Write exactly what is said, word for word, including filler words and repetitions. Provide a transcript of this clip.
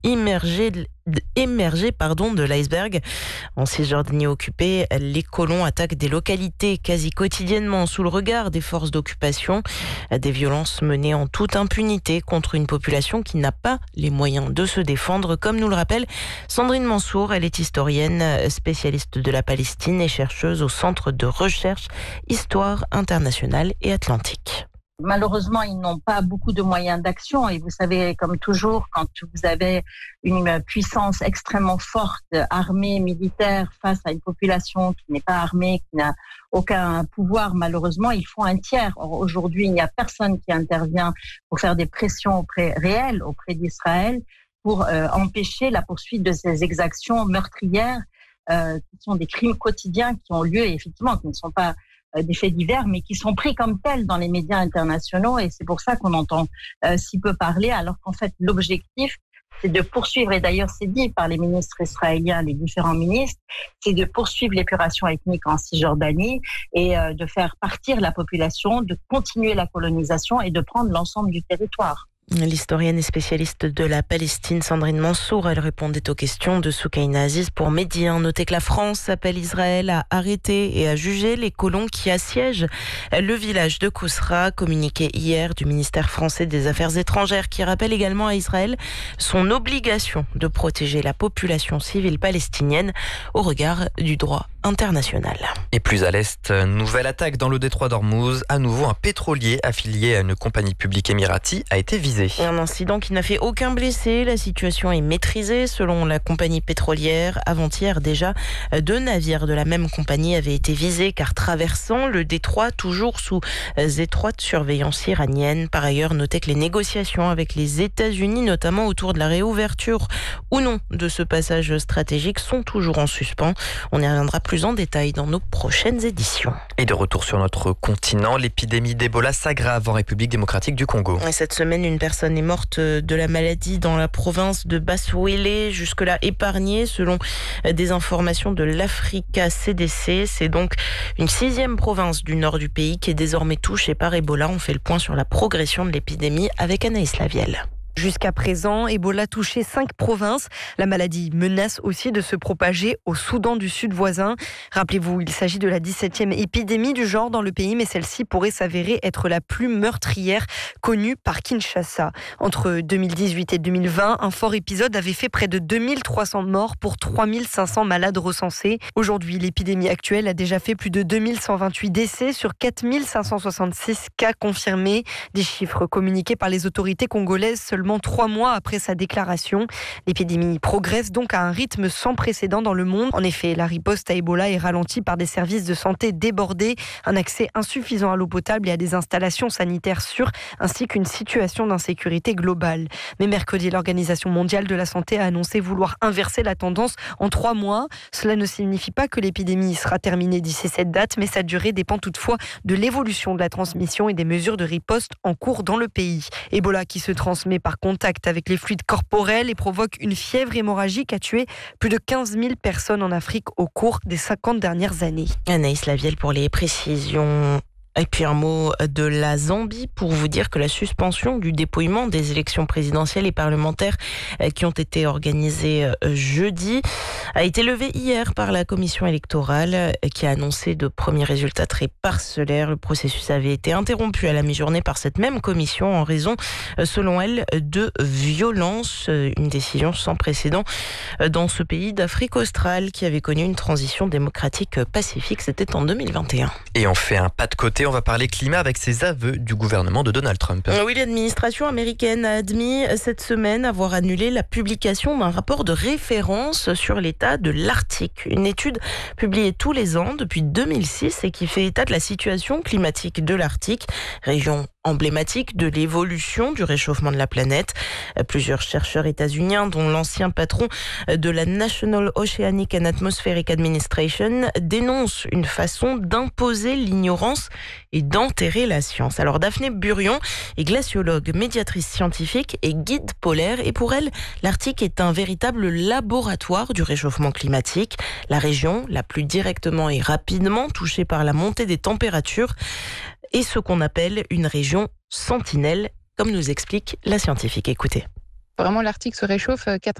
immergé émerger pardon, de l'iceberg. En Cisjordanie occupée, les colons attaquent des localités quasi quotidiennement sous le regard des forces d'occupation. Des violences menées en toute impunité contre une population qui n'a pas les moyens de se défendre, comme nous le rappelle Sandrine Mansour. Elle est historienne, spécialiste de la Palestine et chercheuse au Centre de recherche Histoire internationale et atlantique. Malheureusement, ils n'ont pas beaucoup de moyens d'action et vous savez, comme toujours, quand vous avez une puissance extrêmement forte, armée, militaire, face à une population qui n'est pas armée, qui n'a aucun pouvoir, malheureusement, il faut un tiers. Or, aujourd'hui, il n'y a personne qui intervient pour faire des pressions auprès, réelles auprès d'Israël pour euh, empêcher la poursuite de ces exactions meurtrières euh, qui sont des crimes quotidiens qui ont lieu et effectivement qui ne sont pas des faits divers, mais qui sont pris comme tels dans les médias internationaux et c'est pour ça qu'on entend euh, si peu parler, alors qu'en fait l'objectif c'est de poursuivre, et d'ailleurs c'est dit par les ministres israéliens, les différents ministres, c'est de poursuivre l'épuration ethnique en Cisjordanie et euh, de faire partir la population, de continuer la colonisation et de prendre l'ensemble du territoire. L'historienne et spécialiste de la Palestine, Sandrine Mansour, elle répondait aux questions de Soukaina Aziz pour Mehdi. Notez que la France appelle Israël à arrêter et à juger les colons qui assiègent le village de Kousra. Communiqué hier du ministère français des Affaires étrangères qui rappelle également à Israël son obligation de protéger la population civile palestinienne au regard du droit international. Et plus à l'est, nouvelle attaque dans le détroit d'Ormuz. À nouveau, un pétrolier affilié à une compagnie publique émirati a été visé. Un incident qui n'a fait aucun blessé. La situation est maîtrisée selon la compagnie pétrolière. Avant-hier déjà, deux navires de la même compagnie avaient été visés car traversant le détroit toujours sous étroite surveillance iranienne. Par ailleurs, notez que les négociations avec les États-Unis, notamment autour de la réouverture ou non de ce passage stratégique, sont toujours en suspens. On y reviendra plus en détail dans nos prochaines éditions. Et de retour sur notre continent, l'épidémie d'Ebola s'aggrave en République démocratique du Congo. Et cette semaine, une personne est morte de la maladie dans la province de Basse-Wélé, jusque-là épargnée selon des informations de l'Africa C D C. C'est donc une sixième province du nord du pays qui est désormais touchée par Ebola. On fait le point sur la progression de l'épidémie avec Anaïs Lavielle. Jusqu'à présent, Ebola touchait cinq provinces. La maladie menace aussi de se propager au Soudan du Sud voisin. Rappelez-vous, il s'agit de la dix-septième épidémie du genre dans le pays, mais celle-ci pourrait s'avérer être la plus meurtrière connue par Kinshasa. Entre deux mille dix-huit et deux mille vingt, un fort épisode avait fait près de deux mille trois cents morts pour trois mille cinq cents malades recensés. Aujourd'hui, l'épidémie actuelle a déjà fait plus de deux mille cent vingt-huit décès sur quatre mille cinq cent soixante-six cas confirmés. Des chiffres communiqués par les autorités congolaises seulement trois mois après sa déclaration. L'épidémie progresse donc à un rythme sans précédent dans le monde. En effet, la riposte à Ebola est ralentie par des services de santé débordés, un accès insuffisant à l'eau potable et à des installations sanitaires sûres, ainsi qu'une situation d'insécurité globale. Mais mercredi, l'Organisation mondiale de la santé a annoncé vouloir inverser la tendance en trois mois. Cela ne signifie pas que l'épidémie sera terminée d'ici cette date, mais sa durée dépend toutefois de l'évolution de la transmission et des mesures de riposte en cours dans le pays. Ebola qui se transmet par contact avec les fluides corporels et provoque une fièvre hémorragique qui a tué plus de quinze mille personnes en Afrique au cours des cinquante dernières années. Anaïs Lavielle pour les précisions. Et puis un mot de la Zambie pour vous dire que la suspension du dépouillement des élections présidentielles et parlementaires qui ont été organisées jeudi a été levée hier par la commission électorale qui a annoncé de premiers résultats très parcellaires. Le processus avait été interrompu à la mi-journée par cette même commission en raison, selon elle, de violences. Une décision sans précédent dans ce pays d'Afrique australe qui avait connu une transition démocratique pacifique. C'était en deux mille vingt et un. Et on fait un pas de côté. On va parler climat avec ces aveux du gouvernement de Donald Trump. Oui, l'administration américaine a admis cette semaine avoir annulé la publication d'un rapport de référence sur l'état de l'Arctique. Une étude publiée tous les ans depuis deux mille six et qui fait état de la situation climatique de l'Arctique, région emblématique de l'évolution du réchauffement de la planète. Plusieurs chercheurs états-uniens, dont l'ancien patron de la National Oceanic and Atmospheric Administration, dénoncent une façon d'imposer l'ignorance et d'enterrer la science. Alors Daphné Burion est glaciologue, médiatrice scientifique et guide polaire. Et pour elle, l'Arctique est un véritable laboratoire du réchauffement climatique. La région la plus directement et rapidement touchée par la montée des températures est ce qu'on appelle une région sentinelle, comme nous explique la scientifique. Écoutez. vraiment l'Arctique se réchauffe, quatre